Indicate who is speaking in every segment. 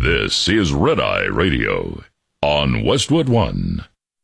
Speaker 1: This is Red Eye Radio on Westwood One.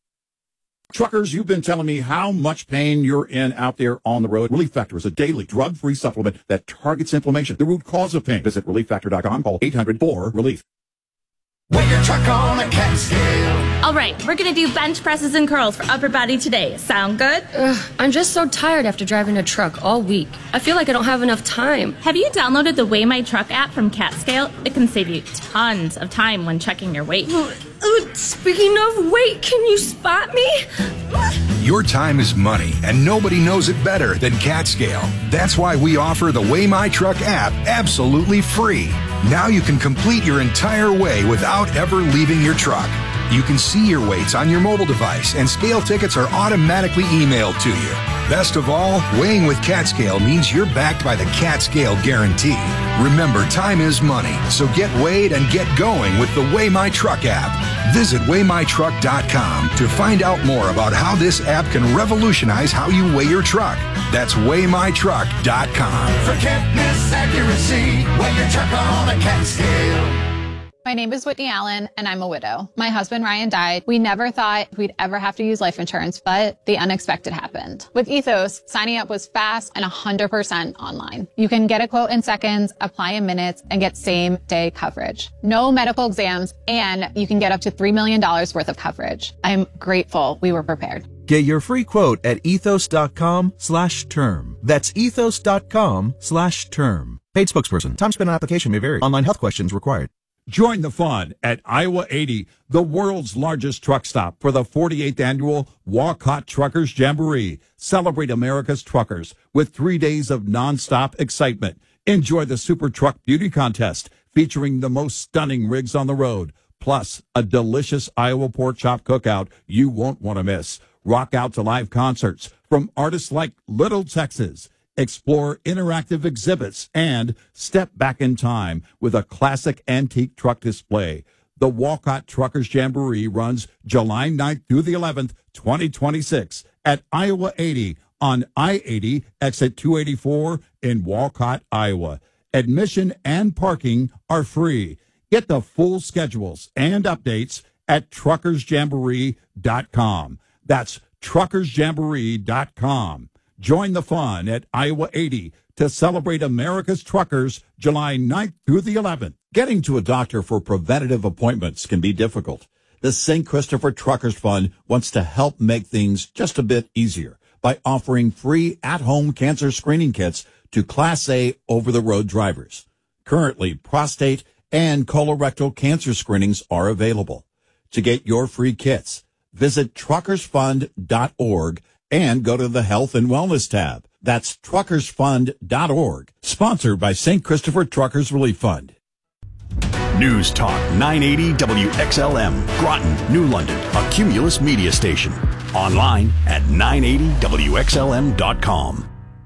Speaker 2: Truckers, you've been telling me how much pain you're in out there on the road. Relief Factor is a daily drug-free supplement that targets inflammation, the root cause of pain. Visit ReliefFactor.com, call 800-4-RELIEF.
Speaker 3: Weigh your truck on a cat scale.
Speaker 4: All right, we're going to do bench presses and curls for upper body today. Sound good?
Speaker 5: I'm just so tired after driving a truck all week. I feel like I don't have enough time.
Speaker 4: Have you downloaded the Weigh My Truck app from CatScale? It can save you tons of time when checking your weight.
Speaker 5: Speaking of weight, can you spot me?
Speaker 6: Your time is money, and nobody knows it better than CatScale. That's why we offer the Weigh My Truck app absolutely free. Now you can complete your entire weigh without ever leaving your truck. You can see your weights on your mobile device, and scale tickets are automatically emailed to you. Best of all, weighing with CatScale means you're backed by the CatScale Guarantee. Remember, time is money, so get weighed and get going with the Weigh My Truck app. Visit WeighMyTruck.com to find out more about how this app can revolutionize how you weigh your truck. That's WeighMyTruck.com.
Speaker 3: Forget misaccuracy. Weigh your truck on a cat scale.
Speaker 7: My name is Whitney Allen, and I'm a widow. My husband, Ryan, died. We never thought we'd ever have to use life insurance, but the unexpected happened. With Ethos, signing up was fast and 100% online. You can get a quote in seconds, apply in minutes, and get same-day coverage. No medical exams, and you can get up to $3 million worth of coverage. I'm grateful we were prepared.
Speaker 8: Get your free quote at ethos.com/term. That's ethos.com/term. Paid spokesperson. Time spent on application may vary. Online health questions required.
Speaker 2: Join the fun at Iowa 80, the world's largest truck stop, for the 48th annual Walcott Truckers Jamboree. Celebrate America's truckers with 3 days of nonstop excitement. Enjoy the Super Truck Beauty Contest featuring the most stunning rigs on the road, plus a delicious Iowa pork chop cookout you won't want to miss. Rock out to live concerts from artists like Little Texas. Explore interactive exhibits and step back in time with a classic antique truck display. The Walcott Truckers Jamboree runs July 9th through the 11th, 2026 at Iowa 80 on I-80 exit 284 in Walcott, Iowa. Admission and parking are free. Get the full schedules and updates at truckersjamboree.com. That's truckersjamboree.com. Join the fun at Iowa 80 to celebrate America's truckers July 9th through the 11th. Getting to a doctor for preventative appointments can be difficult. The St. Christopher Truckers Fund wants to help make things just a bit easier by offering free at-home cancer screening kits to Class A over-the-road drivers. Currently, prostate and colorectal cancer screenings are available. To get your free kits, visit truckersfund.org and go to the Health and Wellness tab. That's truckersfund.org. Sponsored by St. Christopher Truckers Relief Fund.
Speaker 9: News Talk 980 WXLM, Groton, New London, a Cumulus media station. Online at 980WXLM.com.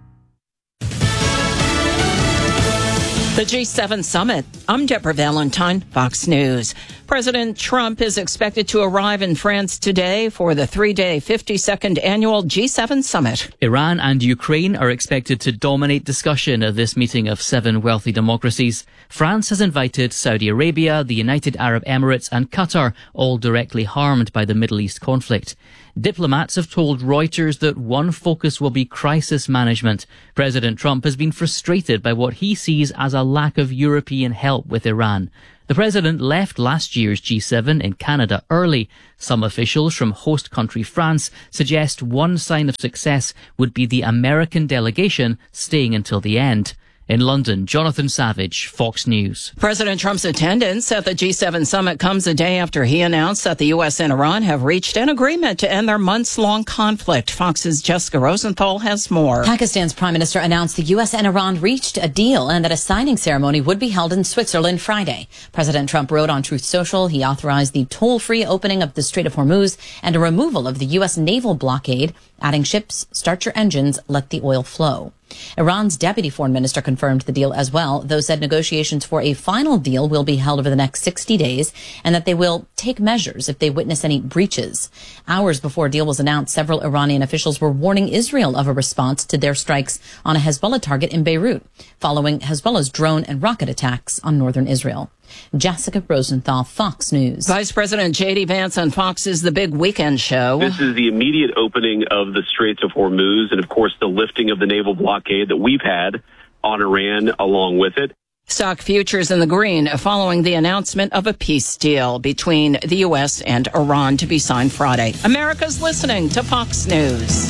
Speaker 10: The G7 summit. I'm Deborah Valentine, Fox News. President Trump is expected to arrive in France today for the 3-day 52nd annual G7 summit.
Speaker 11: Iran and Ukraine are expected to dominate discussion at this meeting of 7 wealthy democracies. France has invited Saudi Arabia, the United Arab Emirates and Qatar, all directly harmed by the Middle East conflict. Diplomats have told Reuters that one focus will be crisis management. President Trump has been frustrated by what he sees as a lack of European help with Iran. The president left last year's G7 in Canada early. Some officials from host country France suggest one sign of success would be the American delegation staying until the end. In London, Jonathan Savage, Fox News.
Speaker 10: President Trump's attendance at the G7 summit comes a day after he announced that the U.S. and Iran have reached an agreement to end their months-long conflict. Fox's Jessica Rosenthal has more.
Speaker 12: Pakistan's prime minister announced the U.S. and Iran reached a deal and that a signing ceremony would be held in Switzerland Friday. President Trump wrote on Truth Social he authorized the toll-free opening of the Strait of Hormuz and a removal of the U.S. naval blockade, adding ships, start your engines, let the oil flow. Iran's deputy foreign minister confirmed the deal as well, though said negotiations for a final deal will be held over the next 60 days and that they will take measures if they witness any breaches. Hours before a deal was announced, several Iranian officials were warning Israel of a response to their strikes on a Hezbollah target in Beirut, following Hezbollah's drone and rocket attacks on northern Israel. Jessica Rosenthal, Fox News.
Speaker 10: Vice President J.D. Vance on Fox's The Big Weekend Show.
Speaker 13: This is the immediate opening of the Straits of Hormuz and, of course, the lifting of the naval blockade that we've had on Iran along with it.
Speaker 10: Stock futures in the green following the announcement of a peace deal between the U.S. and Iran to be signed Friday. America's listening to Fox News.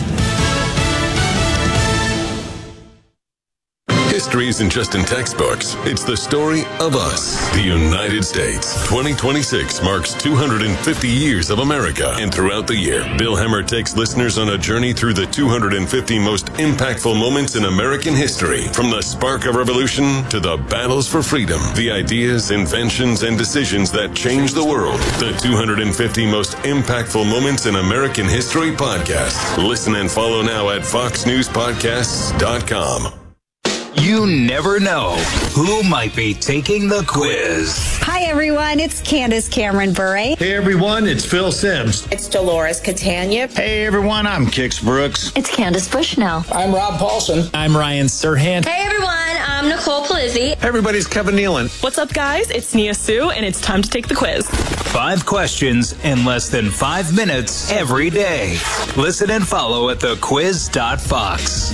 Speaker 14: History isn't just in textbooks. It's the story of us, the United States. 2026 marks 250 years of America. And throughout the year, Bill Hemmer takes listeners on a journey through the 250 most impactful moments in American history. From the spark of revolution to the battles for freedom, the ideas, inventions, and decisions that changed the world. The 250 most impactful moments in American history podcast. Listen and follow now at foxnewspodcasts.com.
Speaker 15: You never know who might be taking the quiz.
Speaker 16: Hi, everyone. It's Candace Cameron Bure.
Speaker 17: Hey, everyone. It's Phil Sims.
Speaker 18: It's Dolores Catania.
Speaker 19: Hey, everyone. I'm Kix Brooks.
Speaker 20: It's Candace Bushnell.
Speaker 21: I'm Rob Paulson.
Speaker 22: I'm Ryan Serhant.
Speaker 23: Hey, everyone. I'm Nicole Palizzi.
Speaker 24: Hey, everybody's Kevin Nealon.
Speaker 25: What's up, guys? It's Nia Sue, and it's time to take the quiz.
Speaker 15: 5 questions in less than 5 minutes every day. Listen and follow at thequiz.fox.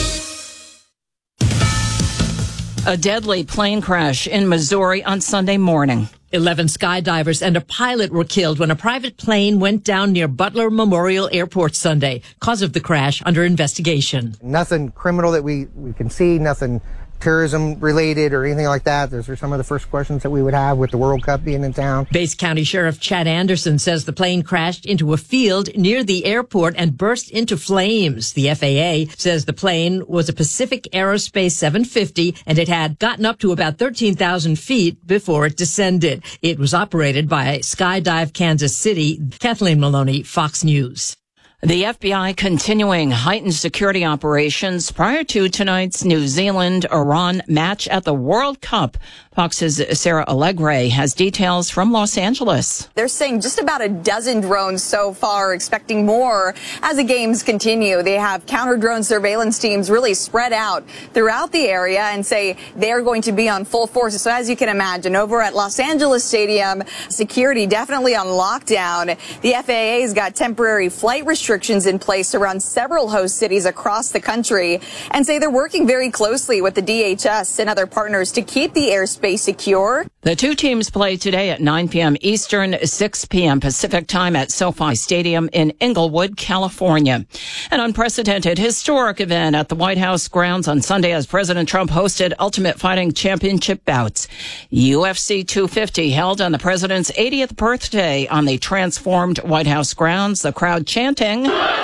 Speaker 10: A deadly plane crash in Missouri on Sunday morning.
Speaker 26: 11 skydivers and a pilot were killed when a private plane went down near Butler Memorial Airport Sunday. Cause of the crash under investigation.
Speaker 27: Nothing criminal that we can see, nothing terrorism related or anything like that. Those are some of the first questions that we would have with the World Cup being in town.
Speaker 26: Bates County Sheriff Chad Anderson says the plane crashed into a field near the airport and burst into flames. The FAA says the plane was a Pacific Aerospace 750 and it had gotten up to about 13,000 feet before it descended. It was operated by Skydive Kansas City. Kathleen Maloney, Fox News.
Speaker 10: The FBI continuing heightened security operations prior to tonight's New Zealand-Iran match at the World Cup. Fox's Sarah Allegre has details from Los Angeles.
Speaker 28: They're saying just about a dozen drones so far, expecting more as the games continue. They have counter-drone surveillance teams really spread out throughout the area and say they're going to be on full force. So as you can imagine, over at Los Angeles Stadium, security definitely on lockdown. The FAA's got temporary flight restrictions in place around several host cities across the country and say they're working very closely with the DHS and other partners to keep the airspace secure.
Speaker 10: The two teams play today at 9 p.m. Eastern, 6 p.m. Pacific time at SoFi Stadium in Inglewood, California. An unprecedented historic event at the White House grounds on Sunday as President Trump hosted Ultimate Fighting Championship bouts. UFC 250 held on the president's 80th birthday on the transformed White House grounds. The crowd chanting,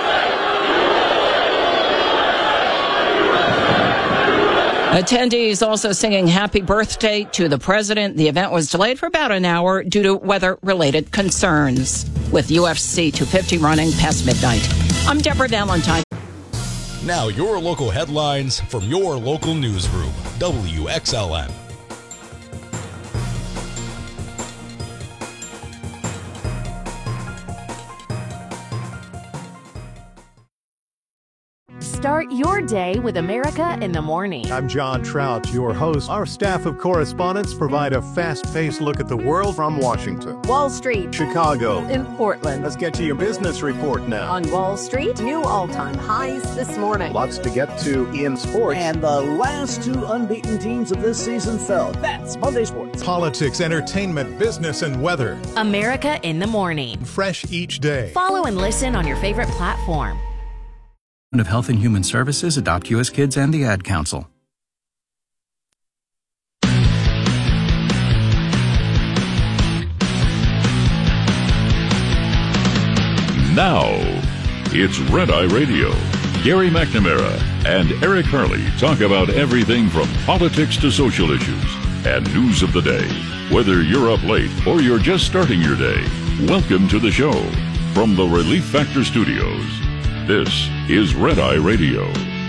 Speaker 10: attendees also singing happy birthday to the president. The event was delayed for about an hour due to weather-related concerns, with UFC 250 running past midnight. I'm Deborah Valentine.
Speaker 29: Now your local headlines from your local newsroom, WXLN.
Speaker 30: Start your day with America in the Morning.
Speaker 31: I'm John Trout, your host. Our staff of correspondents provide a fast-paced look at the world from Washington,
Speaker 30: Wall Street,
Speaker 31: Chicago,
Speaker 30: and Portland.
Speaker 31: Let's get to your business report now.
Speaker 30: On Wall Street, new all-time highs this morning.
Speaker 31: Lots to get to in sports.
Speaker 32: And the last 2 unbeaten teams of this season fell. That's Monday Sports.
Speaker 31: Politics, entertainment, business, and weather.
Speaker 30: America in the Morning.
Speaker 31: Fresh each day.
Speaker 30: Follow and listen on your favorite platform.
Speaker 33: Of Health and Human Services, Adopt U.S. Kids, and the Ad Council.
Speaker 1: Now, it's Red Eye Radio. Gary McNamara and Eric Harley talk about everything from politics to social issues and news of the day. Whether you're up late or you're just starting your day, welcome to the show. From the Relief Factor Studios, this is Red Eye Radio.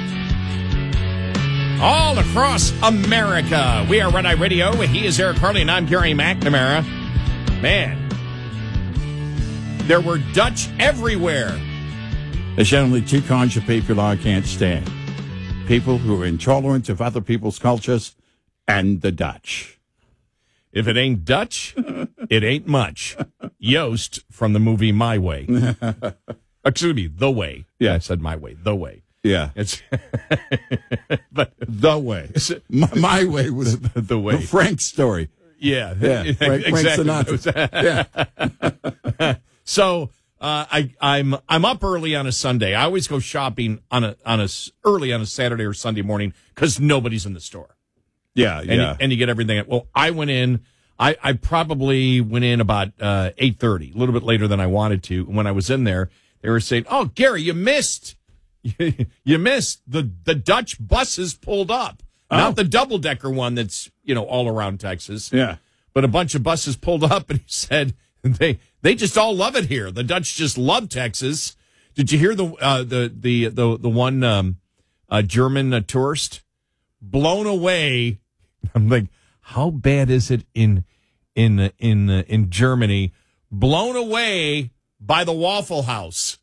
Speaker 34: All across America, we are Red Eye Radio. He is Eric Harley, and I'm Gary McNamara. Man, there were Dutch everywhere.
Speaker 2: There's only 2 kinds of people I can't stand. People who are intolerant of other people's cultures and the Dutch.
Speaker 34: If it ain't Dutch, it ain't much. Yost from the movie My Way. Excuse me, The Way.
Speaker 2: Yeah.
Speaker 34: I said My Way. The Way.
Speaker 2: Yeah.
Speaker 34: It's but
Speaker 2: The Way. My Way was
Speaker 34: the way.
Speaker 2: Frank's story.
Speaker 34: Yeah.
Speaker 2: Frank
Speaker 34: exactly.
Speaker 2: Sinatra.
Speaker 34: So I'm up early on a Sunday. I always go shopping early on a Saturday or Sunday morning because nobody's in the store.
Speaker 2: Yeah,
Speaker 34: and you get everything. Well, I went in. I probably went in about 8:30, a little bit later than I wanted to. And when I was in there, they were saying, "Oh, Gary, you missed. You missed the Dutch buses pulled up, not the double decker one that's all around Texas.
Speaker 2: Yeah,
Speaker 34: but a bunch of buses pulled up." And he said they just all love it here. The Dutch just love Texas. Did you hear the one German tourist blown away? I'm like, how bad is it in Germany? Blown away by the Waffle House.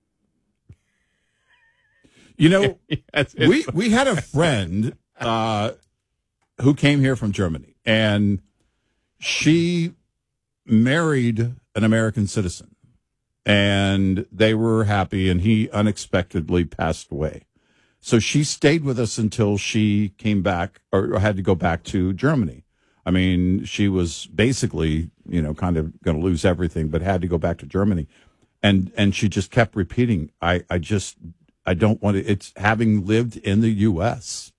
Speaker 2: We had a friend who came here from Germany, and she married an American citizen, and they were happy, and he unexpectedly passed away. So she stayed with us until she came back or had to go back to Germany. I mean, she was basically, kind of going to lose everything, but had to go back to Germany. And she just kept repeating, I don't want to. It's having lived in the U.S.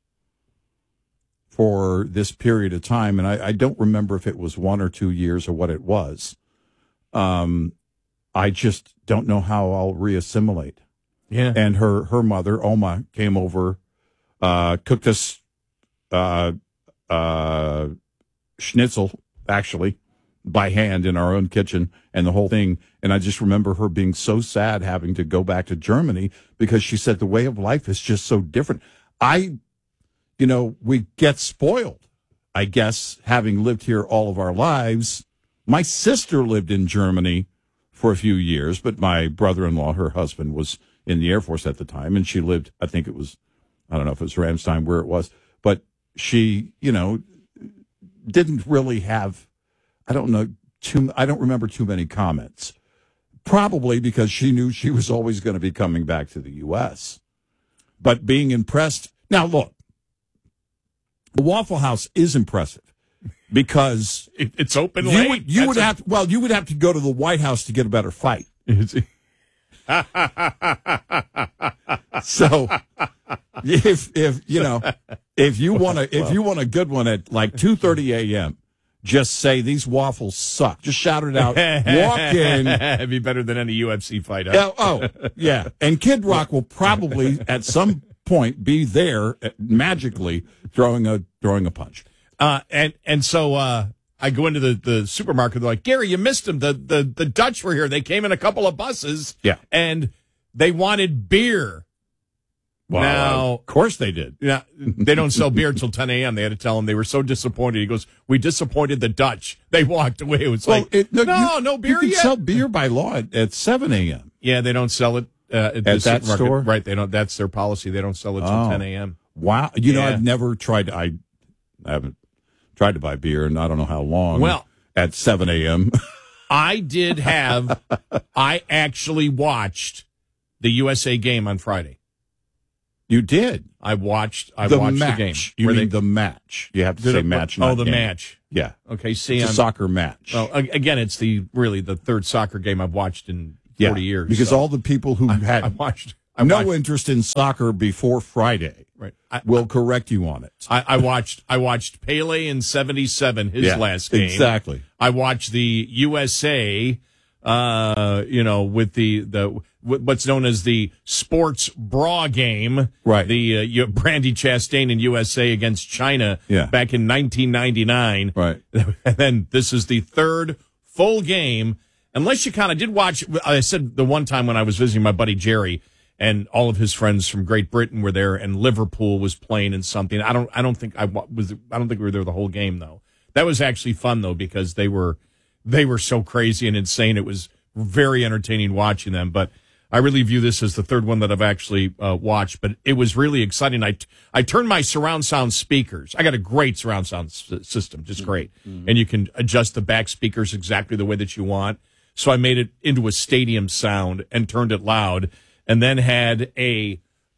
Speaker 2: for this period of time, and I don't remember if it was 1 or 2 years or what it was. I just don't know how I'll reassimilate.
Speaker 34: Yeah.
Speaker 2: And her mother, Oma, came over, cooked us schnitzel, actually, by hand in our own kitchen and the whole thing. And I just remember her being so sad having to go back to Germany because she said the way of life is just so different. We get spoiled, I guess, having lived here all of our lives. My sister lived in Germany for a few years, but my brother-in-law, her husband, was in the Air Force at the time, and she lived, I think it was, I don't know if it was Ramstein, where it was, but she, didn't really have, I don't remember too many comments, probably because she knew she was always going to be coming back to the U.S., but being impressed. Now, look, the Waffle House is impressive because
Speaker 34: it's open late.
Speaker 2: You would have to go to the White House to get a better fight. So if you want a good one at like 2:30 a.m., just say these waffles suck. Just shout it out. Walk in.
Speaker 34: It'd be better than any UFC fight.
Speaker 2: Huh? Yeah. And Kid Rock will probably at some point be there magically throwing a punch.
Speaker 34: So I go into the supermarket. They're like, Gary, you missed them. The Dutch were here. They came in a couple of buses.
Speaker 2: Yeah.
Speaker 34: And they wanted beer.
Speaker 2: Well,
Speaker 34: now,
Speaker 2: of course they did.
Speaker 34: Yeah, they don't sell beer until 10 a.m. They had to tell them they were so disappointed. He goes, we disappointed the Dutch. They walked away. It was no beer
Speaker 2: you can
Speaker 34: yet.
Speaker 2: Sell beer by law at 7 a.m.
Speaker 34: Yeah, they don't sell it at
Speaker 2: that store.
Speaker 34: Right, they don't. That's their policy. They don't sell it till 10 a.m.
Speaker 2: Wow. I've never tried. I haven't tried to buy beer, and I don't know how long.
Speaker 34: Well,
Speaker 2: at 7 a.m.
Speaker 34: I actually watched the USA game on Friday.
Speaker 2: You did.
Speaker 34: I watched the game.
Speaker 2: You mean the match? You have to say match. Not
Speaker 34: the
Speaker 2: game.
Speaker 34: match.
Speaker 2: Yeah.
Speaker 34: Okay. See,
Speaker 2: it's a soccer match.
Speaker 34: Well, again, it's the third soccer game I've watched in 40 years.
Speaker 2: Because all the people who had no interest in soccer before Friday,
Speaker 34: right,
Speaker 2: will correct you on it.
Speaker 34: I watched Pele in '77, his last game.
Speaker 2: Exactly.
Speaker 34: I watched the USA. With the what's known as the sports bra game,
Speaker 2: right?
Speaker 34: The Brandy Chastain in USA against China, back in 1999,
Speaker 2: right?
Speaker 34: And then this is the third full game. Unless you kind of did watch, I said the one time when I was visiting my buddy Jerry, and all of his friends from Great Britain were there, and Liverpool was playing in something. I don't think we were there the whole game though. That was actually fun though because they were so crazy and insane. It was very entertaining watching them. But I really view this as the third one that I've actually watched, but it was really exciting. I turned my surround sound speakers. I got a great surround sound system, just great. Mm-hmm. And you can adjust the back speakers exactly the way that you want. So I made it into a stadium sound and turned it loud, and then had a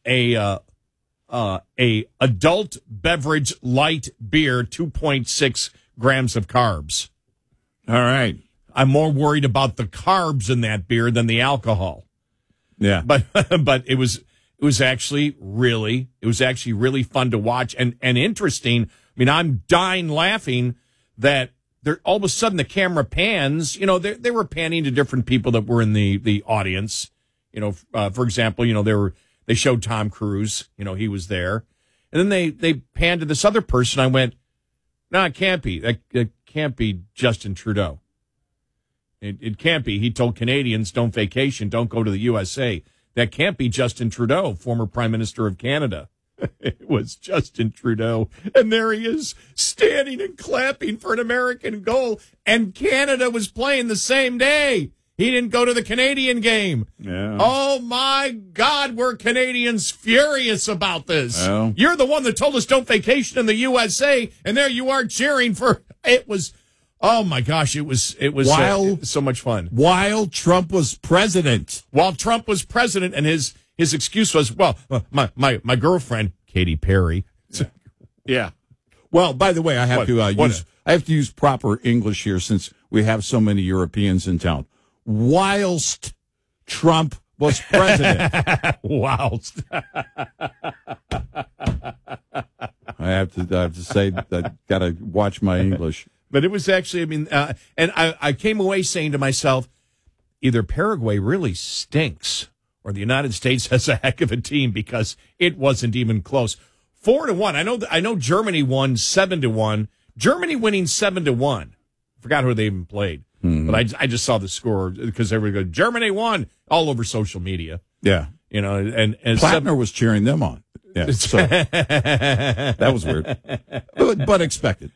Speaker 34: adult beverage light beer, 2.6 grams of carbs.
Speaker 2: All right.
Speaker 34: I'm more worried about the carbs in that beer than the alcohol.
Speaker 2: Yeah.
Speaker 34: But it was actually really fun to watch and interesting. I mean, I'm dying laughing that there all of a sudden the camera pans, you know, they were panning to different people that were in the audience. You know, for example, you know, they showed Tom Cruise, you know, he was there. And then they panned to this other person. I went, no, it can't be. That can't be Justin Trudeau. It can't be. He told Canadians, don't vacation, don't go to the USA. That can't be Justin Trudeau, former Prime Minister of Canada. It was Justin Trudeau. And there he is, standing and clapping for an American goal. And Canada was playing the same day. He didn't go to the Canadian game.
Speaker 2: Yeah.
Speaker 34: Oh, my God, we're Canadians furious about this.
Speaker 2: Well,
Speaker 34: you're the one that told us don't vacation in the USA, and there you are cheering for it. Was, oh, my gosh, it was so much fun.
Speaker 2: While Trump was president.
Speaker 34: While Trump was president, and his excuse was, well, my girlfriend, Katy Perry.
Speaker 2: Yeah. Well, by the way, I have to use proper English here since we have so many Europeans in town. Whilst Trump was president.
Speaker 34: Whilst.
Speaker 2: I have to say that got to watch my English.
Speaker 34: But it was actually, I mean, and I came away saying to myself, either Paraguay really stinks or the United States has a heck of a team, because it wasn't even close. 4-1. I know Germany won 7-1. Germany winning 7-1. Forgot who they even played. Mm-hmm. But I just saw the score because everybody go, Germany won, all over social media.
Speaker 2: Yeah.
Speaker 34: You know, and
Speaker 2: Plattner was cheering them on. Yeah. So, that was weird. But expected.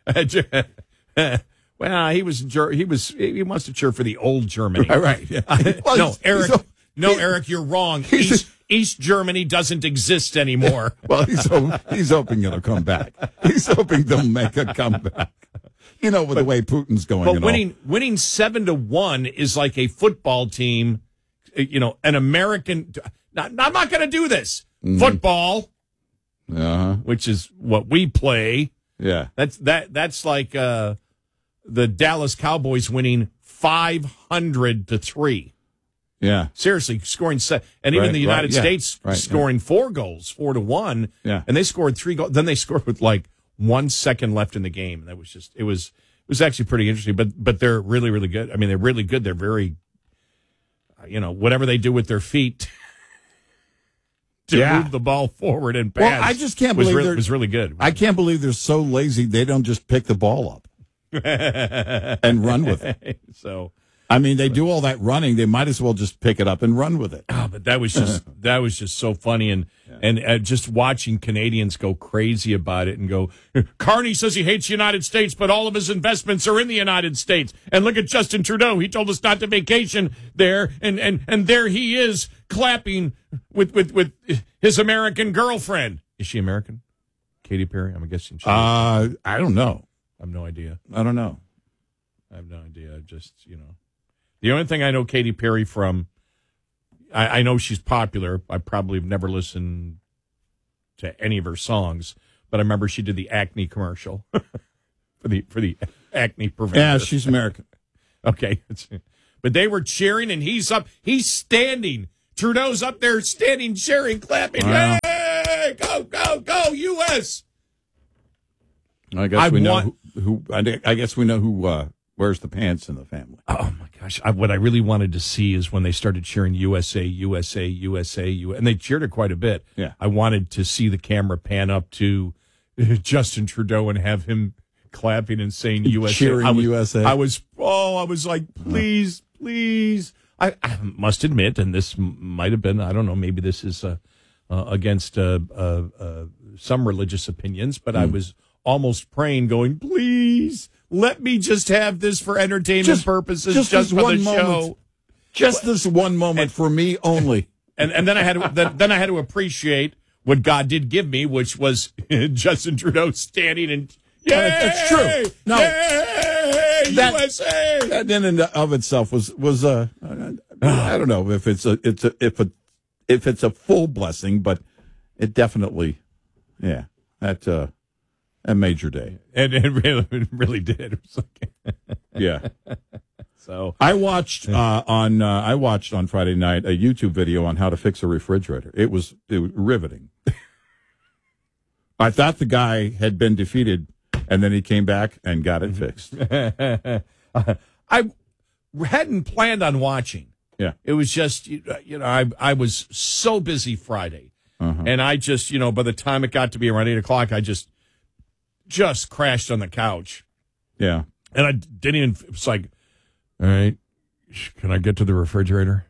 Speaker 34: Well, he wants to cheer for the old Germany.
Speaker 2: Right. Yeah.
Speaker 34: Well, Eric, you're wrong. East Germany doesn't exist anymore.
Speaker 2: Well, he's hoping it'll come back. He's hoping they'll make a comeback. You know, with the way Putin's going.
Speaker 34: But winning 7-1 is like a football team, you know, an American. I'm not going to do this. Mm-hmm. Football, which is what we play.
Speaker 2: Yeah,
Speaker 34: that's like the Dallas Cowboys winning 500-3.
Speaker 2: Yeah,
Speaker 34: seriously, scoring and even the United States scoring 4 goals, 4-1.
Speaker 2: Yeah,
Speaker 34: and they scored 3 goals. Then they scored with like 1 second left in the game. That was just it was actually pretty interesting. But they're really, really good. I mean, they're really good. They're very, you know, whatever they do with their feet to move the ball forward and pass.
Speaker 2: Well, I just can't believe
Speaker 34: it was really good.
Speaker 2: I can't believe they're so lazy they don't just pick the ball up and run with it.
Speaker 34: So,
Speaker 2: I mean, they do all that running. They might as well just pick it up and run with it.
Speaker 34: Oh, but that was just so funny, and just watching Canadians go crazy about it and go, Carney says he hates the United States, but all of his investments are in the United States. And look at Justin Trudeau. He told us not to vacation there, and there he is clapping with his American girlfriend. Is she American? Katy Perry? I'm guessing she is.
Speaker 2: I don't know.
Speaker 34: I have no idea.
Speaker 2: I don't know.
Speaker 34: I have no idea. Just, you know. The only thing I know Katy Perry from, I know she's popular. I probably have never listened to any of her songs, but I remember she did the acne commercial for the acne preventer.
Speaker 2: Yeah, she's American.
Speaker 34: Okay. But they were cheering, and he's standing. Trudeau's up there standing, cheering, clapping.
Speaker 2: Wow.
Speaker 34: Hey, go, U.S.
Speaker 2: I guess we know who. I guess we know who wears the pants in the family.
Speaker 34: Oh my gosh! What I really wanted to see is when they started cheering USA, USA, USA, and they cheered it quite a bit.
Speaker 2: Yeah,
Speaker 34: I wanted to see the camera pan up to Justin Trudeau and have him clapping and saying USA.
Speaker 2: Cheering USA.
Speaker 34: I was like, please. I must admit, and this might have been, I don't know, maybe this is against some religious opinions, but I was almost praying, going, please, let me just have this for entertainment purposes, just for the show.
Speaker 2: Just this one moment for me only.
Speaker 34: And then I had to appreciate what God did give me, which was Justin Trudeau standing and
Speaker 2: that's true. No,
Speaker 34: that, USA.
Speaker 2: That in and of itself was I don't know if it's a full blessing, but it definitely, that's a major day.
Speaker 34: And it really did. It was like,
Speaker 2: yeah.
Speaker 34: So
Speaker 2: I watched on Friday night a YouTube video on how to fix a refrigerator. It was riveting. I thought the guy had been defeated, and then he came back and got it fixed.
Speaker 34: I hadn't planned on watching.
Speaker 2: Yeah,
Speaker 34: it was just I was so busy Friday, and I just by the time it got to be around 8:00, I just crashed on the couch.
Speaker 2: Yeah,
Speaker 34: and I didn't even. It's like, all right, can I get to the refrigerator?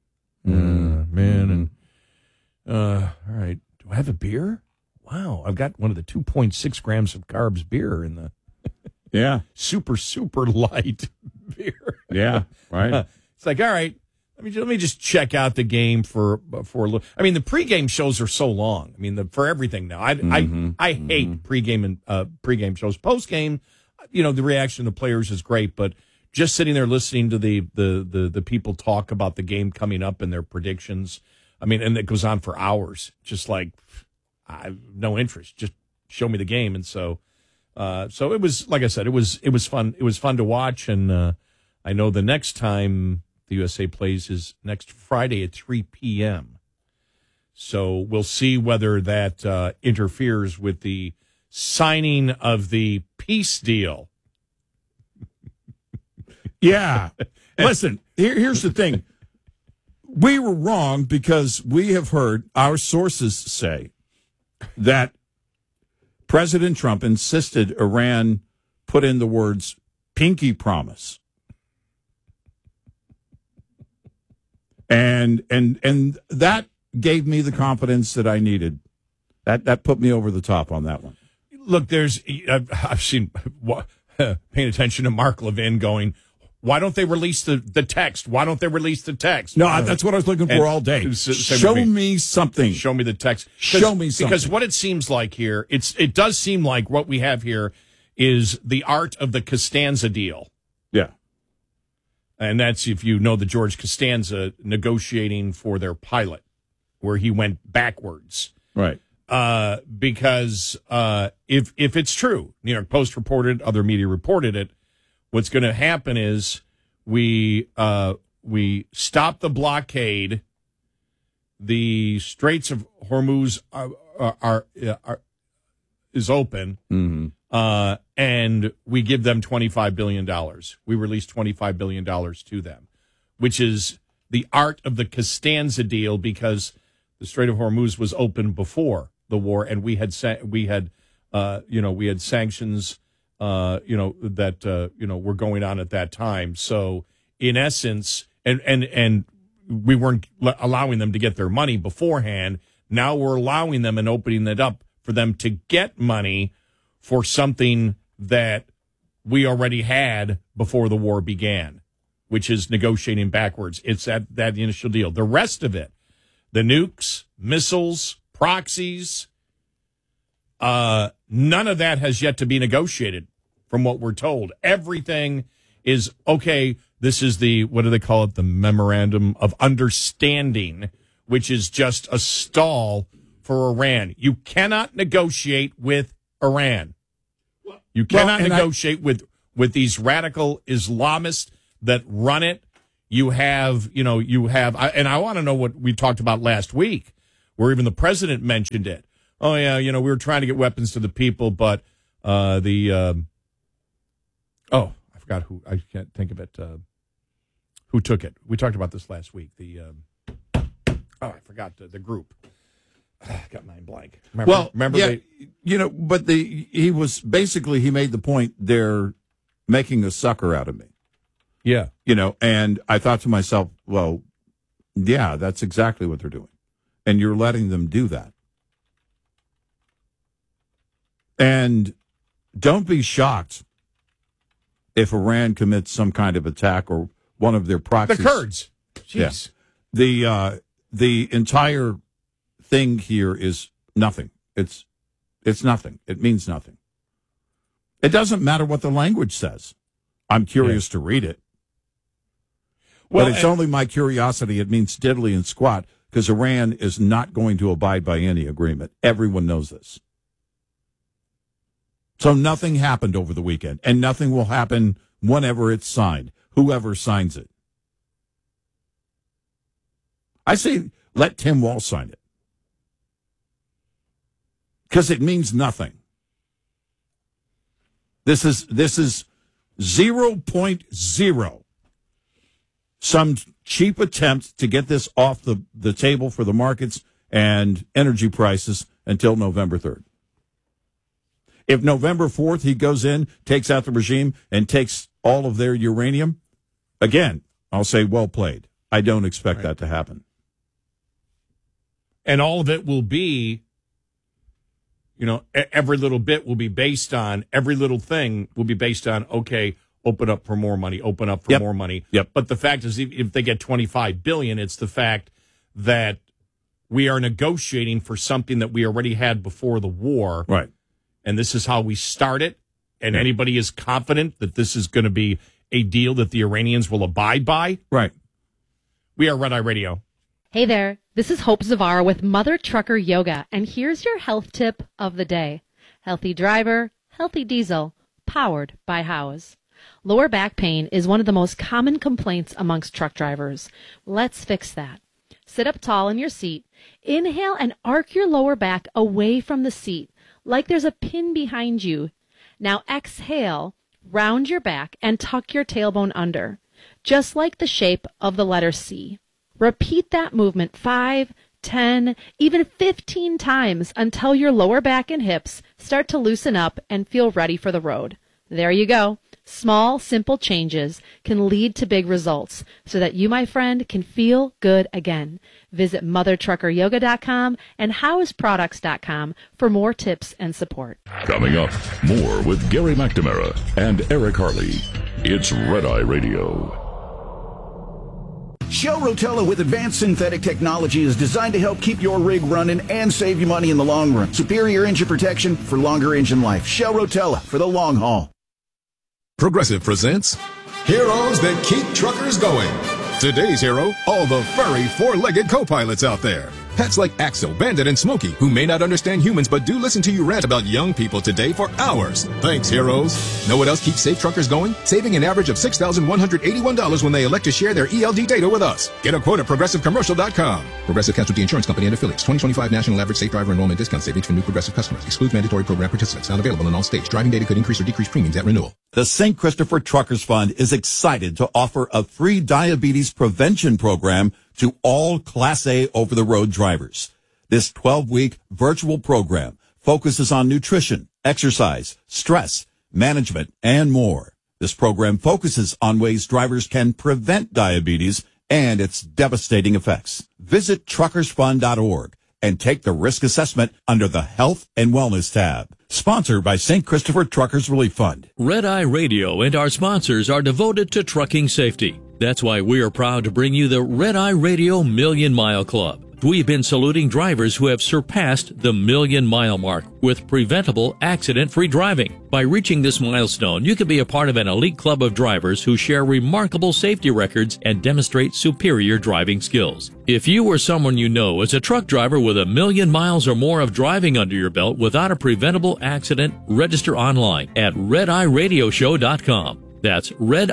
Speaker 34: Man, and all right, do I have a beer? Wow, I've got one of the 2.6 grams of carbs beer in the super light beer.
Speaker 2: Yeah, right.
Speaker 34: It's like, all right, let me just check out the game for a little. I mean, the pregame shows are so long. I mean, for everything now. I hate pregame and pregame shows. Postgame, the reaction of the players is great, but just sitting there listening to the people talk about the game coming up and their predictions. I mean, and it goes on for hours. Just like, I have no interest. Just show me the game. And so it was, like I said, it was fun. It was fun to watch. And I know the next time the USA plays is next Friday at 3 p.m. So we'll see whether that interferes with the signing of the peace deal.
Speaker 2: Yeah. Listen, here's the thing. We were wrong because we have heard our sources say that President Trump insisted Iran put in the words pinky promise. And that gave me the confidence that I needed. That put me over the top on that one.
Speaker 34: Look, I've seen paying attention to Mark Levin going, why don't they release the text? Why don't they release the text?
Speaker 2: No, that's what I was looking for all day. Show me something.
Speaker 34: Show me the text.
Speaker 2: Show me something.
Speaker 34: Because what it seems like here, it does seem like what we have here is the art of the Costanza deal.
Speaker 2: Yeah.
Speaker 34: And that's, if you know the George Costanza negotiating for their pilot, where he went backwards.
Speaker 2: Right.
Speaker 34: Because if it's true, New York Post reported, other media reported it, what's going to happen is we stop the blockade. The Straits of Hormuz is open, and we give them $25 billion. We release $25 billion to them, which is the art of the Costanza deal, because the Strait of Hormuz was open before the war, and we had sanctions. That were going on at that time. So in essence, and we weren't allowing them to get their money beforehand. Now we're allowing them and opening it up for them to get money for something that we already had before the war began, which is negotiating backwards. It's that initial deal. The rest of it, the nukes, missiles, proxies, none of that has yet to be negotiated from what we're told. Everything is, okay, this is what do they call it? The Memorandum of Understanding, which is just a stall for Iran. You cannot negotiate with Iran. You cannot negotiate with these radical Islamists that run it. You have, and I want to know what we talked about last week, where even the president mentioned it. Oh, yeah, we were trying to get weapons to the people, but I forgot who. I can't think of it. Who took it? We talked about this last week. I forgot the group. Got mine blank. Remember
Speaker 2: he was basically, he made the point, they're making a sucker out of me.
Speaker 34: Yeah.
Speaker 2: And I thought to myself, well, yeah, that's exactly what they're doing. And you're letting them do that. And don't be shocked if Iran commits some kind of attack or one of their proxies.
Speaker 34: The Kurds. Jeez.
Speaker 2: Yeah. the entire thing here is nothing. It's nothing. It means nothing. It doesn't matter what the language says. I'm curious to read it. Well, but it's only my curiosity. It means diddly and squat, because Iran is not going to abide by any agreement. Everyone knows this. So nothing happened over the weekend, and nothing will happen whenever it's signed, whoever signs it. I say let Tim Walz sign it, because it means nothing. This is 0.0. Some cheap attempt to get this off the table for the markets and energy prices until November 3rd. If November 4th he goes in, takes out the regime, and takes all of their uranium, again, I'll say well played. I don't expect that to happen.
Speaker 34: And all of it will be, every little bit will be based on, every little thing will be based on, okay, open up for more money, open up for more money.
Speaker 2: Yep.
Speaker 34: But the fact is, if they get $25 billion, it's the fact that we are negotiating for something that we already had before the war.
Speaker 2: Right.
Speaker 34: And this is how we start it. And anybody is confident that this is going to be a deal that the Iranians will abide by.
Speaker 2: Right.
Speaker 34: We are Red Eye Radio.
Speaker 3: Hey there, this is Hope Zavara with Mother Trucker Yoga, and here's your health tip of the day. Healthy driver, healthy diesel, powered by Howes. Lower back pain is one of the most common complaints amongst truck drivers. Let's fix that. Sit up tall in your seat, inhale and arc your lower back away from the seat, like there's a pin behind you. Now exhale, round your back, and tuck your tailbone under, just like the shape of the letter C. Repeat that movement 5, 10, even 15 times until your lower back and hips start to loosen up and feel ready for the road. There you go. Small, simple changes can lead to big results so that you, my friend, can feel good again. Visit mothertruckeryoga.com and howesproducts.com for more tips and support.
Speaker 1: Coming up, more with Gary McNamara and Eric Harley. It's Red Eye Radio.
Speaker 4: Shell Rotella with advanced synthetic technology is designed to help keep your rig running and save you money in the long run. Superior engine protection for longer engine life. Shell Rotella for the long haul.
Speaker 5: Progressive presents Heroes That Keep Truckers Going. Today's hero, all the furry four-legged co-pilots out there. Pets like Axel, Bandit, and Smokey, who may not understand humans but do listen to you rant about young people today for hours. Thanks, heroes. Know what else keeps safe truckers going? Saving an average of $6,181 when they elect to share their ELD data with us. Get a quote at ProgressiveCommercial.com. Progressive Casualty Insurance Company and Affiliates. 2025 National Average Safe Driver Enrollment Discount Savings for new Progressive customers. Excludes mandatory program participants. Not available in all states. Driving data could increase or decrease premiums at renewal.
Speaker 2: The St. Christopher Truckers Fund is excited to offer a free diabetes prevention program to all Class A over-the-road drivers. This 12-week virtual program focuses on nutrition, exercise, stress, management, and more. This program focuses on ways drivers can prevent diabetes and its devastating effects. Visit truckersfund.org and take the risk assessment under the Health and Wellness tab. Sponsored by St. Christopher Truckers Relief Fund.
Speaker 6: Red Eye Radio and our sponsors are devoted to trucking safety. That's why we are proud to bring you the Red Eye Radio Million Mile Club. We've been saluting drivers who have surpassed the million-mile mark with preventable, accident-free driving. By reaching this milestone, you can be a part of an elite club of drivers who share remarkable safety records and demonstrate superior driving skills. If you or someone you know is a truck driver with 1 million miles or more of driving under your belt without a preventable accident, register online at RedEyeRadioShow.com. That's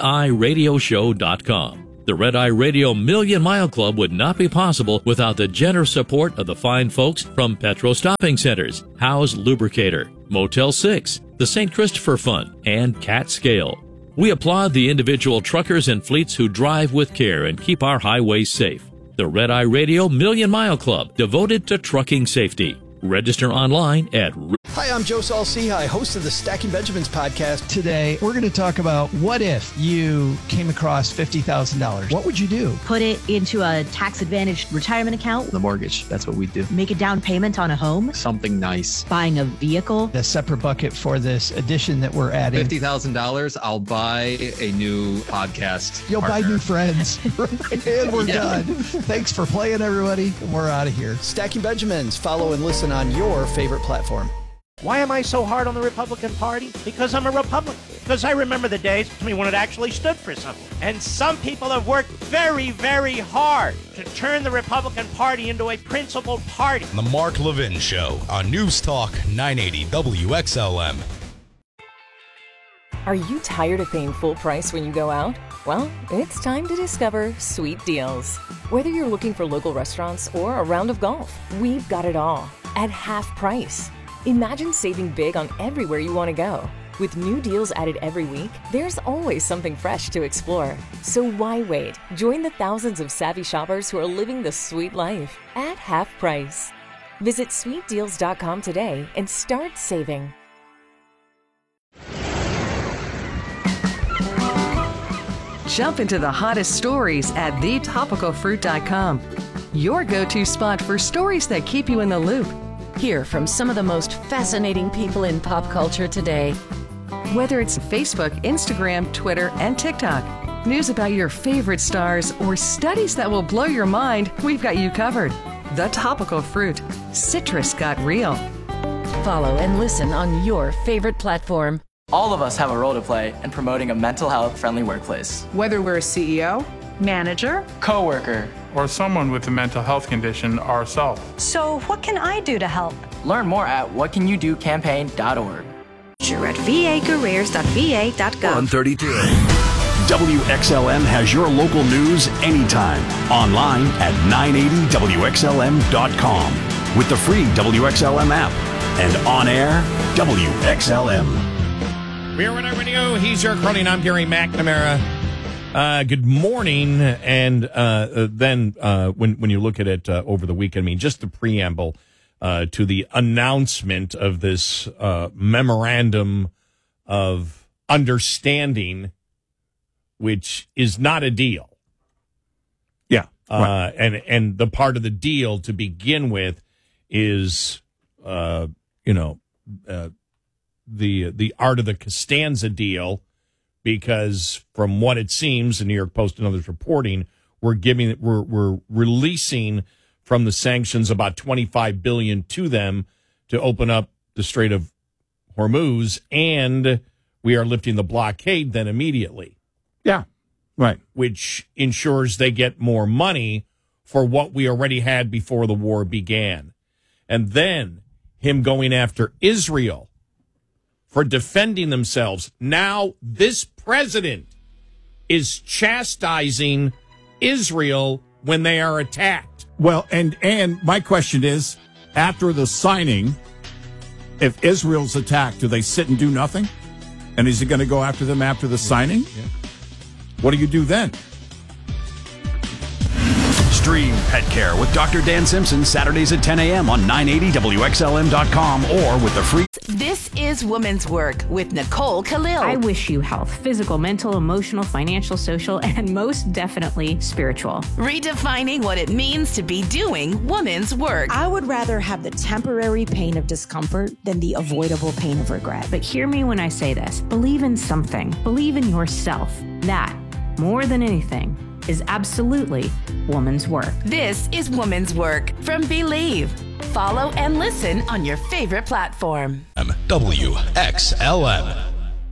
Speaker 6: RedEyeRadioShow.com. The Red Eye Radio Million Mile Club would not be possible without the generous support of the fine folks from Petro Stopping Centers, Howes Lubricator, Motel 6, the St. Christopher Fund, and Cat Scale. We applaud the individual truckers and fleets who drive with care and keep our highways safe. The Red Eye Radio Million Mile Club, devoted to trucking safety. Register online at
Speaker 7: Hi, I'm Joe Saul-Sehy, host of the Stacking Benjamins podcast.
Speaker 8: Today, we're going to talk about what if you came across $50,000. What would you do?
Speaker 9: Put it into a tax-advantaged retirement account.
Speaker 11: The mortgage, that's what we do.
Speaker 9: Make a down payment on a home.
Speaker 11: Something nice.
Speaker 9: Buying a vehicle.
Speaker 8: A separate bucket for this addition that we're adding.
Speaker 11: $50,000, I'll buy a new podcast.
Speaker 8: You'll
Speaker 11: partner.
Speaker 8: buy new friends. And we're done. Thanks for playing, everybody. We're out of here.
Speaker 7: Stacking Benjamins. Follow and listen on your favorite platform.
Speaker 12: Why am I so hard on the Republican Party? Because I'm a Republican. Because I remember the days when it actually stood for something. And some people have worked very, very hard to turn the Republican Party into a principled party.
Speaker 29: The Mark Levin Show on News Talk 980 WXLM.
Speaker 13: Are you tired of paying full price when you go out? Well, it's time to discover Sweet Deals. Whether you're looking for local restaurants or a round of golf, we've got it all at half price. Imagine saving big on everywhere you want to go. With new deals added every week, there's always something fresh to explore. So why wait? Join the thousands of savvy shoppers who are living the sweet life at half price. Visit sweetdeals.com today and start saving.
Speaker 14: Jump into the hottest stories at thetopicalfruit.com. Your go-to spot for stories that keep you in the loop.
Speaker 13: Hear from some of the most fascinating people in pop culture today.
Speaker 14: Whether it's Facebook, Instagram, Twitter, and TikTok, news about your favorite stars, or studies that will blow your mind, we've got you covered. The Topical Fruit. Citrus got real.
Speaker 13: Follow and listen on your favorite platform.
Speaker 16: All of us have a role to play in promoting a mental health friendly workplace.
Speaker 17: Whether we're a CEO, manager,
Speaker 16: coworker,
Speaker 18: or someone with a mental health condition ourselves.
Speaker 20: So what can I do to help?
Speaker 16: Learn more at whatcanyoudocampaign.org.
Speaker 20: You're at vacareers.va.gov.
Speaker 21: On 32. WXLM has your local news anytime. Online at 980WXLM.com. With the free WXLM app. And on air, WXLM.
Speaker 34: We're Red Eye Radio. He's Eric Carly, and I'm Gary McNamara. Good morning. And then when you look at it over the weekend, I mean, just the preamble to the announcement of this memorandum of understanding, which is not a deal.
Speaker 2: Yeah. Right.
Speaker 34: And the part of the deal to begin with is, the art of the Costanza deal, because from what it seems, the New York Post and others reporting, we're releasing from the sanctions about $25 billion to them to open up the Strait of Hormuz, and we are lifting the blockade then immediately.
Speaker 2: Yeah, right.
Speaker 34: Which ensures they get more money for what we already had before the war began. And then him going after Israel for defending themselves. Now this president is chastising Israel when they are attacked.
Speaker 2: Well, and my question is, after the signing, if Israel's attacked, do they sit and do nothing? And is he going to go after them after the signing?
Speaker 34: Yeah.
Speaker 2: What do you do then?
Speaker 21: Stream Pet Care with Dr. Dan Simpson, Saturdays at 10 a.m. on 980WXLM.com or with the free.
Speaker 30: This is Women's Work with Nicole Khalil.
Speaker 22: I wish you health, physical, mental, emotional, financial, social, and most definitely spiritual.
Speaker 30: Redefining what it means to be doing women's work.
Speaker 24: I would rather have the temporary pain of discomfort than the avoidable pain of regret.
Speaker 22: But hear me when I say this. Believe in something. Believe in yourself. That, more than anything, is absolutely woman's work.
Speaker 30: This is Woman's Work from Believe. Follow and listen on your favorite platform.
Speaker 29: WXLM.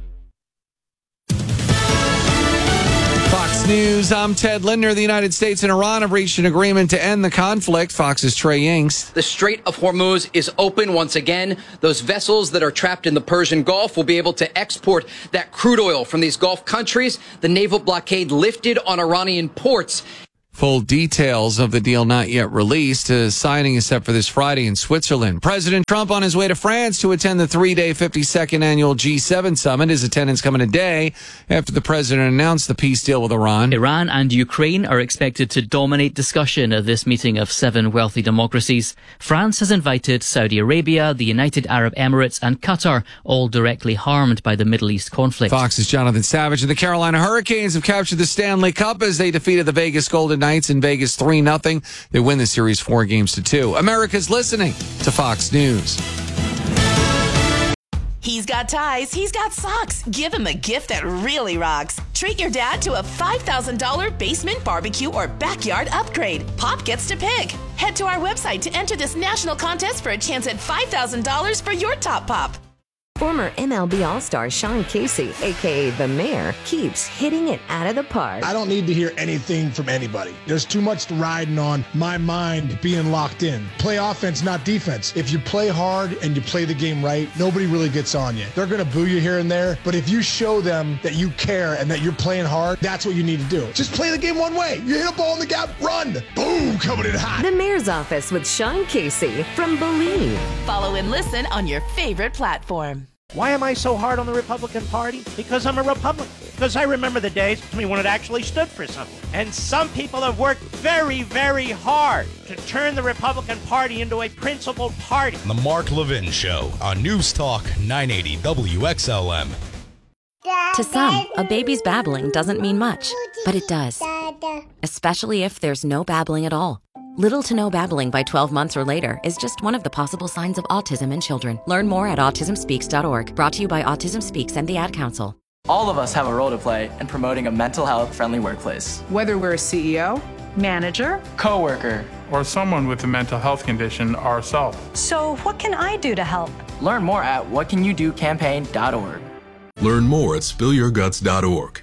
Speaker 35: Fox News, I'm Ted Lindner. The United States and Iran have reached an agreement to end the conflict. Fox's Trey Yingst.
Speaker 36: The Strait of Hormuz is open once again. Those vessels that are trapped in the Persian Gulf will be able to export that crude oil from these Gulf countries. The naval blockade lifted on Iranian ports.
Speaker 35: Full details of the deal not yet released. Signing is set for this Friday in Switzerland. President Trump on his way to France to attend the 3-day 52nd annual G7 summit. His attendance coming a day after the president announced the peace deal with Iran.
Speaker 1: Iran and Ukraine are expected to dominate discussion at this meeting of 7 wealthy democracies. France has invited Saudi Arabia, the United Arab Emirates and Qatar, all directly harmed by the Middle East conflict.
Speaker 35: Fox's Jonathan Savage and the Carolina Hurricanes have captured the Stanley Cup as they defeated the Vegas Golden Knights in Vegas 3-0. They win the series 4-2. America's listening to Fox News.
Speaker 30: He's got ties, he's got socks. Give him a gift that really rocks. Treat your dad to a $5,000 basement barbecue or backyard upgrade. Pop gets to pick. Head to our website to enter this national contest for a chance at $5,000 for your top pop.
Speaker 3: Former MLB All-Star Sean Casey, a.k.a. The Mayor, keeps hitting it out of the park.
Speaker 4: I don't need to hear anything from anybody. There's too much riding on my mind being locked in. Play offense, not defense. If you play hard and you play the game right, nobody really gets on you. They're going to boo you here and there, but if you show them that you care and that you're playing hard, that's what you need to do. Just play the game one way. You hit a ball in the gap, run. Boom, coming in hot.
Speaker 3: The Mayor's Office with Sean Casey from Believe.
Speaker 30: Follow and listen on your favorite platform.
Speaker 12: Why am I so hard on the Republican Party? Because I'm a Republican. Because I remember the days when it actually stood for something. And some people have worked very, very hard to turn the Republican Party into a principled party.
Speaker 29: The Mark Levin Show on News Talk 980 WXLM.
Speaker 5: To some, a baby's babbling doesn't mean much, but it does. Especially if there's no babbling at all. Little to no babbling by 12 months or later is just one of the possible signs of autism in children. Learn more at autismspeaks.org. Brought to you by Autism Speaks and the Ad Council.
Speaker 16: All of us have a role to play in promoting a mental health friendly workplace.
Speaker 17: Whether we're a CEO, manager,
Speaker 16: coworker,
Speaker 18: or someone with a mental health condition ourselves.
Speaker 20: So what can I do to help?
Speaker 16: Learn more at whatcanyoudocampaign.org.
Speaker 6: Learn more at spillyourguts.org.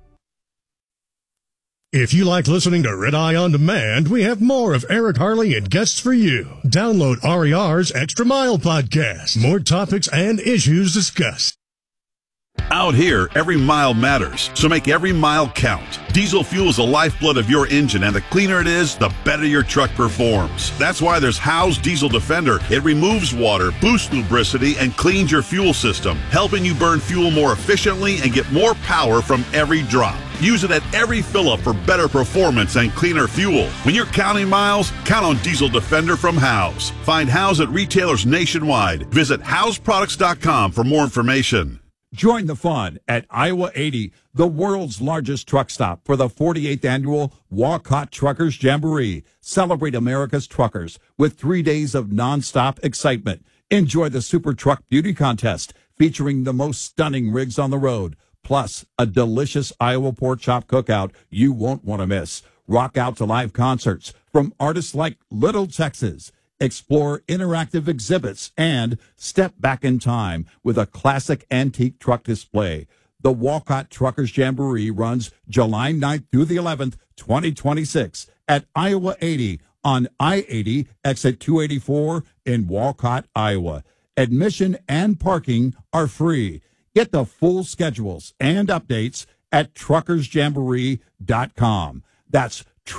Speaker 10: If you like listening to Red Eye On Demand, we have more of Eric Harley and guests for you. Download RER's Extra Mile podcast. More topics and issues discussed.
Speaker 2: Out here, every mile matters, so make every mile count. Diesel fuel is the lifeblood of your engine, and the cleaner it is, the better your truck performs. That's why there's Howe's Diesel Defender. It removes water, boosts lubricity, and cleans your fuel system, helping you burn fuel more efficiently and get more power from every drop. Use it at every fill-up for better performance and cleaner fuel. When you're counting miles, count on Diesel Defender from Howe's. Find Howe's at retailers nationwide. Visit Howe'sProducts.com for more information. Join the fun at Iowa 80, the world's largest truck stop, for the 48th annual Walcott Truckers Jamboree. Celebrate America's truckers with 3 days of nonstop excitement. Enjoy the Super Truck Beauty Contest featuring the most stunning rigs on the road, plus a delicious Iowa pork chop cookout you won't want to miss. Rock out to live concerts from artists like Little Texas. Explore interactive exhibits and step back in time with a classic antique truck display. The Walcott Truckers Jamboree runs July 9th through the 11th, 2026 at Iowa 80 on I-80 exit 284 in Walcott, Iowa. Admission and parking are free. Get the full schedules and updates at truckersjamboree.com. That's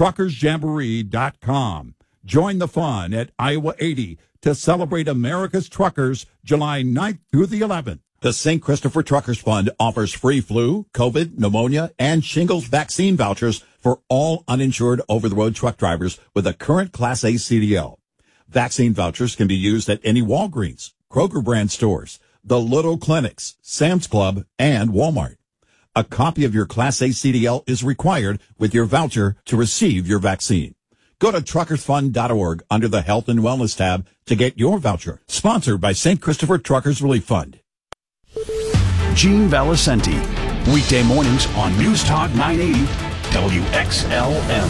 Speaker 2: truckersjamboree.com. Join the fun at Iowa 80 to celebrate America's truckers July 9th through the 11th. The St. Christopher Truckers Fund offers free flu, COVID, pneumonia, and shingles vaccine vouchers for all uninsured over-the-road truck drivers with a current Class A CDL. Vaccine vouchers can be used at any Walgreens, Kroger brand stores, the Little Clinics, Sam's Club, and Walmart. A copy of your Class A CDL is required with your voucher to receive your vaccine. Go to truckersfund.org under the Health and Wellness tab to get your voucher. Sponsored by St. Christopher Truckers Relief Fund.
Speaker 21: Gene Valicenti, weekday mornings on News Talk 980 WXLM.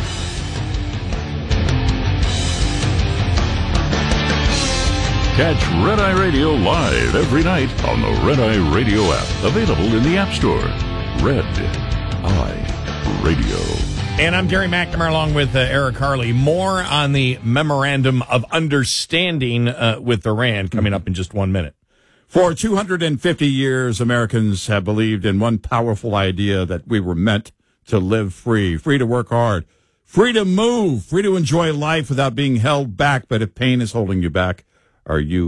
Speaker 15: Catch Red Eye Radio live every night on the Red Eye Radio app. Available in the App Store. Red Eye Radio.
Speaker 34: And I'm Gary McNamara along with Eric Harley. More on the Memorandum of Understanding with Iran coming up in just 1 minute. For 250 years, Americans have believed in one powerful idea, that we were meant to live free to work hard,
Speaker 2: Free to move, free to enjoy life without being held back. But if pain is holding you back, are you